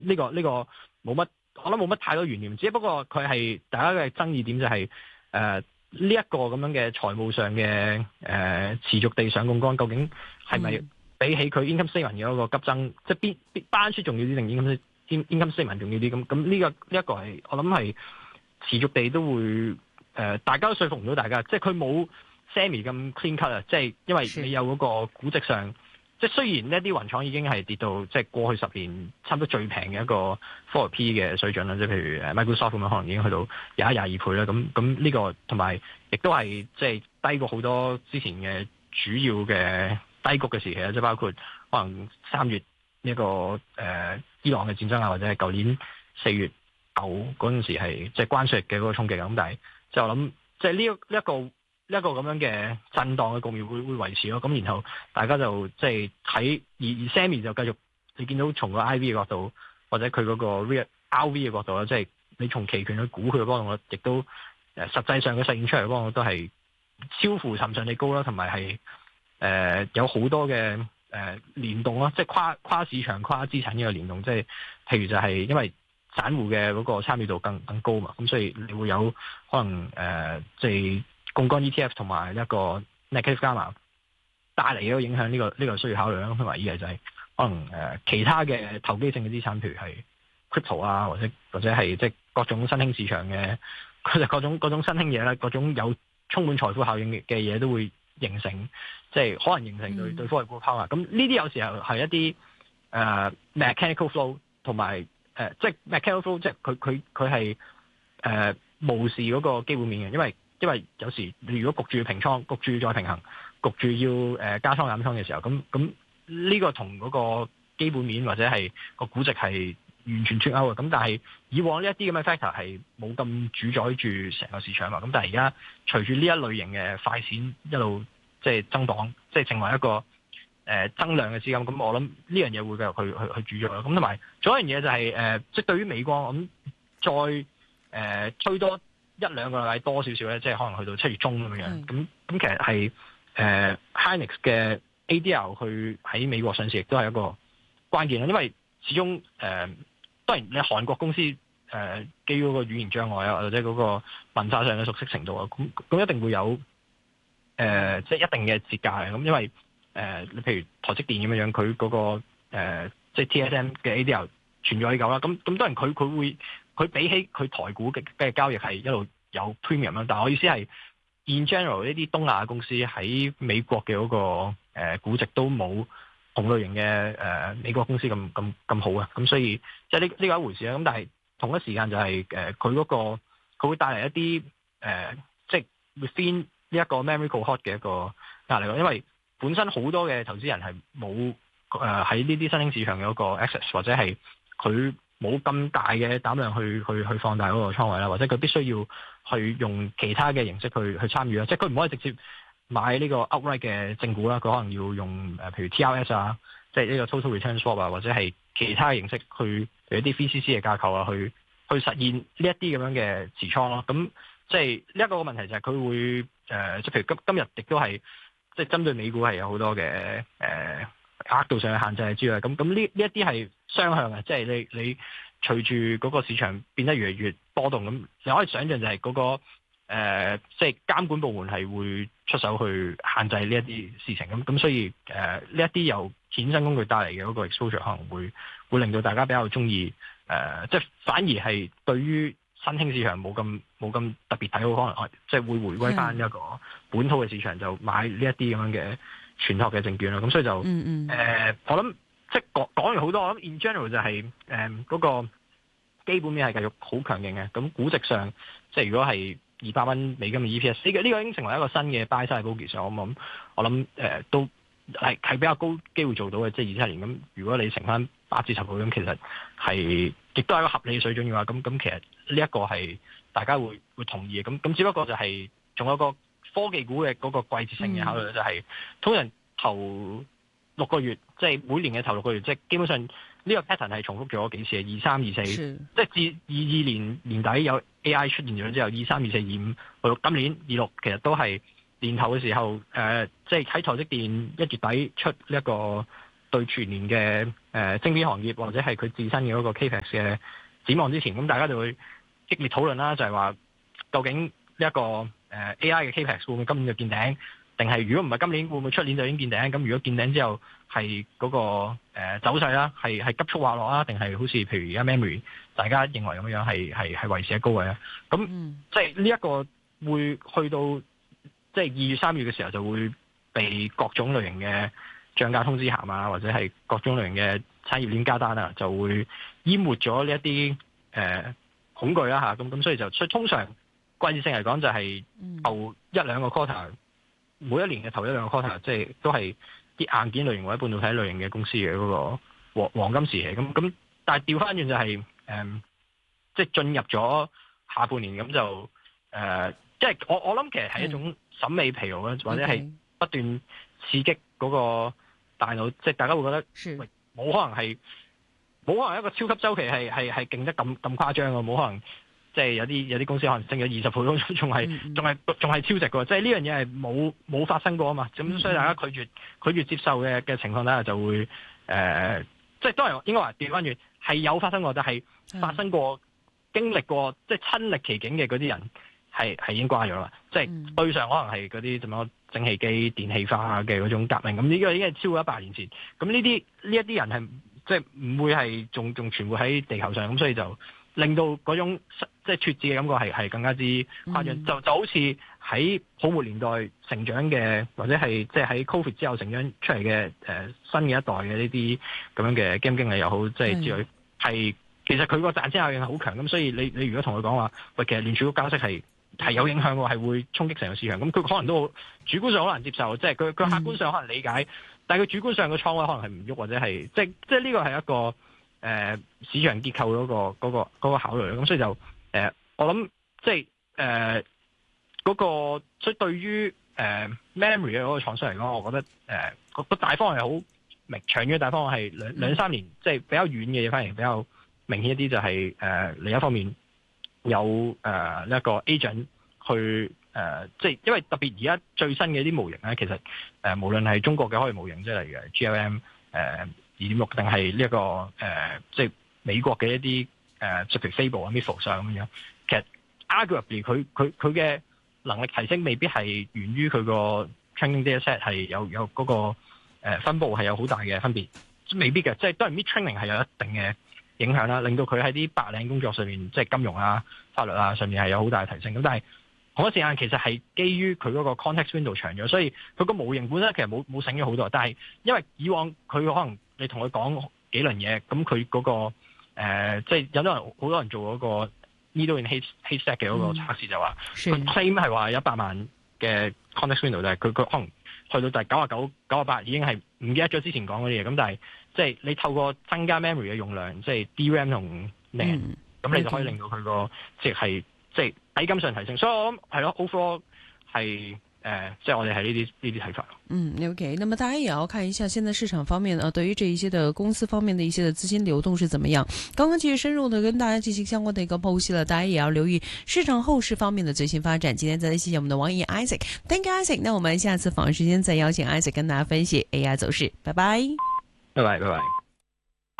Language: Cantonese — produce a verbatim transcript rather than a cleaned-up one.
呢個呢個冇乜，我諗冇乜太多懸念。只不過佢係大家嘅爭議點就係誒呢一個咁樣嘅財務上嘅誒、呃、持續地上槓桿，究竟係咪比起佢 income statement 嘅一個急增，嗯、即係邊邊班書重要啲定 income income statement 重要啲？咁咁呢個呢一、這個係我諗係持續地都會誒、呃，大家都說服唔到大家，即係佢冇 Sammy 咁 clean cut 啊！即係因為你有嗰個估值上。即係雖然呢啲雲廠已經係跌到即係過去十年差唔多最平嘅一個 forward P 嘅水準啦，即係譬如 Microsoft 咁樣可能已經去到廿一、廿二倍啦。咁咁呢個同埋亦都係即係低過好多之前嘅主要嘅低谷嘅時期啦，即係包括可能三月呢個誒、呃、伊朗嘅戰爭啊，或者係舊年四月九嗰陣時係即係關稅嘅嗰個衝擊咁，但係即係我諗即係呢一呢一個。一個咁樣嘅震盪嘅局面會會維持咯，咁然後大家就即係睇而而 Sammy 就繼續，你見到從個 I V 嘅角度或者佢嗰個 R V 嘅角度啦，即係你從期權去估佢嘅波動率，亦都誒實際上佢實現出嚟嘅波動率都係超乎尋常地高啦，同埋係誒有好多嘅誒聯動啦，即係跨跨市場跨資產呢個聯動，即係譬如就係因為散戶嘅嗰個參與度更更高嘛，咁所以你會有可能誒即係。槓桿 E T F 同埋一個 negative gamma 帶嚟嘅影響，呢、這個呢、這個需要考慮啦。同埋依個就係可能誒、呃、其他嘅投機性嘅資產，譬如係 crypto 啊，或者或者係即係各種新興市場嘅，佢就各種各種新興嘢啦，各種有充滿財富效應嘅嘢都會形成，即、就、係、是、可能形成對、嗯、對科技股 power。咁呢啲有時候係一啲誒、呃、mechanical flow 同埋誒即係 mechanical flow，即係佢佢佢係誒無視嗰個基本面嘅，因為。因為有時你如果焗住要平倉，焗住再平衡，焗住要誒、呃、加倉減倉嘅時候，咁咁呢個同嗰個基本面或者係個估值係完全脫鈎嘅。咁但係以往呢一啲咁嘅 factor 係冇咁主宰住成個市場嘛。咁但係而家隨住呢一類型嘅快閃一路即係增長，即係成為一個誒、呃、增量嘅資金。咁我諗呢樣嘢會繼續去去去主宰啦。咁同埋仲有一樣嘢就係、是、誒、呃，即係對於美國咁再誒、呃、推多。一兩個禮拜多少少咧，即係可能去到七月中咁樣。咁咁其實係誒、呃、Hynix 嘅 A D R 去喺美國上市，亦都係一個關鍵啦。因為始終誒、呃、當然你韓國公司誒、呃、基於嗰個語言障礙啊，或者嗰個文化上嘅熟悉程度啊，咁咁一定會有誒、呃、即係一定嘅折價嘅。咁因為誒你、呃、譬如台積電咁樣樣，佢嗰、那個、呃、即係 T S M 嘅 A D R 存在已久啦。咁咁當然佢佢會。佢比起佢台股嘅嘅交易係一路有 premium 啦，但係我意思係 in general 呢啲東亞公司喺美國嘅嗰、那個誒、呃、估值都冇同類型嘅誒、呃、美國公司咁咁咁好啊，咁所以即係呢呢個一回事啦。咁但係同一時間就係誒佢嗰個佢會帶嚟一啲誒、呃、即係 within 呢一個 memory cohort 嘅一個壓力咯，因為本身好多嘅投資人係冇誒喺呢啲新興市場嘅嗰個 access 或者係佢。冇咁大嘅膽量去去去放大嗰個倉位啦，或者佢必須要去用其他嘅形式去去參與啦，即係佢唔可以直接買呢個 outright 嘅正股啦，佢可能要用誒譬如 T R S 啊，即係呢個 total return swap 啊，或者係其他嘅形式去譬如一啲 V C C 嘅架構啊，去去實現呢一啲咁樣嘅持倉咯。咁即係呢一個問題就係佢會誒，即、呃、係譬如今今日亦都係即係針對美股係有好多嘅誒。呃額度上嘅限制之類，咁咁呢呢一啲係雙向嘅，即係你你隨住嗰個市場變得越嚟越波動，咁你可以想象就係嗰個誒，即係監管部門係會出手去限制呢一啲事情，咁咁所以誒呢一啲由衍生工具帶嚟嘅嗰個 exposure 可能會會令到大家比較中意誒，即係反而係對於新興市場冇咁冇咁特別睇好，可能即係會回歸翻一個本土嘅市場，就買呢一啲咁樣嘅全託嘅證券啦，咁所以就誒、嗯嗯呃，我諗即係講講完好多，我諗 in general 就係誒嗰個基本面係繼續好強勁嘅，咁估值上即係如果係二百蚊美金嘅 E P S，呢個呢個已經成為一個新嘅 buy side 嘅高技術，我諗我諗誒、呃、都係係比較高機會做到嘅，即係二七年咁，如果你乘翻八至十倍咁，其實係亦都係一個合理嘅水準嘅話，咁咁其實呢一個係大家會會同意嘅，咁咁只不過就係仲有個。科技股嘅嗰個季節性嘅考慮就係、是嗯、通常頭六個月，即係每年嘅頭六個月，即係基本上呢個 pattern 係重複咗幾次嘅，二三、二四，即係至二二年年底有 A I 出現咗之後，二三、二四、二五，去到今年二六，其實都係年頭嘅時候，誒、呃，即係喺台積電一月底出呢一個對全年嘅誒晶片行業或者係佢自身嘅嗰個 Capex 嘅展望之前，咁大家就會激烈討論啦，就係話究竟呢一個誒 A I 嘅 Capex 會唔會今年就見頂？定係如果唔係今年，會唔會出年就已經見頂？咁如果見頂之後係嗰個誒走勢啦，係係急速滑落啊？定係好似譬如而家 memory 大家認為咁樣係係係維持喺高位啊？咁、嗯、即係呢一個會去到即係二月三月嘅時候，就會被各種類型嘅漲價通知函啊，或者係各種類型嘅產業鏈加單啊，就會淹沒咗呢一啲誒恐懼啦嚇。咁咁所以就所以通常季節性嚟講就係頭一兩個 quarter。每一年嘅頭一兩個 quarter，即係都係啲硬件類型或者半導體類型嘅公司嘅嗰個黃黃金時期。咁咁，但係調翻轉就係、是、誒、嗯，即係進入咗下半年咁就誒、呃，即係我我諗其實係一種審美疲勞啦，或者係不斷刺激嗰個大腦，即係大家會覺得喂，冇可能係冇可能一個超級週期係係係勁得咁咁誇張嘅，冇可能。即係有啲有啲公司可能升咗二十倍，仲係仲係仲係超值嘅，即係呢樣嘢係冇冇發生過啊嘛，咁所以大家拒絕拒絕接受嘅嘅情況底下就會誒、呃，即係當然應該話調翻轉係有發生過，但係發生過經歷過即係親歷其境嘅嗰啲人係係已經瓜咗啦，即係對上可能係嗰啲怎麼蒸汽機電氣化嘅嗰種革命，咁呢個已經係超過一百年前，咁呢啲呢一啲人係即係唔會係仲仲存活喺地球上，咁所以就。令到嗰種即係脫節嘅感覺係係更加之誇張，嗯、就就好似喺泡沫年代成長嘅，或者係即係喺 Covid 之後成長出嚟嘅誒新嘅一代嘅呢啲咁樣嘅基金經理又好，即係之類係其實佢個賺錢效應係好強，咁所以你你如果同佢講話，喂，其實聯儲局加息係係有影響喎，係會衝擊成個市場，咁佢可能都主觀上好難接受，即係佢佢客觀上可能理解，嗯、但係佢主觀上嘅倉位可能係唔喐，或者係即係即係呢個係一個。誒、呃、市場結構嗰、那個嗰、那個那個考慮，咁所以就誒、呃、我諗即係誒嗰個，所以對於誒、呃、memory 嘅嗰個廠商嚟講，我覺得誒個、呃、大方向係好明，長遠嘅大方向係兩兩三年，即、就、係、是、比較遠嘅嘢，反而比較明顯一啲，就係、是、誒、呃、另一方面有誒呢一個 agent 去誒，即、呃、係、就是、因為特別而家最新嘅啲模型咧，其實誒、呃、無論係中國嘅開源模型，即係例如 G L M 誒、呃。二點六定係呢一個誒，即、呃、係、就是、美國嘅一啲誒，即係 Fable 啊、Mythos 啊咁樣。其實 arguably 佢佢佢嘅能力提升未必係源於佢個 training dataset 係有有嗰、那個誒、呃、分佈係有好大嘅分別，未必嘅。即係當然 mid training 係有一定嘅影響啦，令到佢喺啲白領工作上面，即、就、係、是、金融啊、法律啊上面係有好大嘅提升。咁但係同一時間其實係基於佢嗰個 context window 長咗，所以佢個模型本身其實冇冇醒咗好多。但係因為以往佢可能你同佢講幾輪嘢，咁佢嗰個誒，即、呃、係、就是、有啲人好多人做嗰個 needle in haystack 嘅嗰個測試，就話佢 claim 係話有一百萬嘅 context window，但係佢佢可能去到第九十九、九十八已經係唔記得咗之前講嗰啲嘢。咁但係即係你透過增加 memory 嘅用量，即係 D RAM 同 NAND，咁你就可以令到佢個即係即係底金上提升。所以我諗係咯 overall 係。誒、呃，即係我哋係呢啲呢啲睇法。 嗯 ，OK，那麼大家也要看一下現在市場方面呢，對於這一些的公司方面的一些的資金流動是怎麼樣。剛剛其實深入的跟大家進行相關的一個剖析了，大家也要留意市場後市方面的最新發展。今天再來謝謝我們的王逸研 Isaac，Thank you Isaac。那我們下次訪問時間再邀請 Isaac 跟大家分析 A I 走勢。拜拜， 拜拜，拜拜。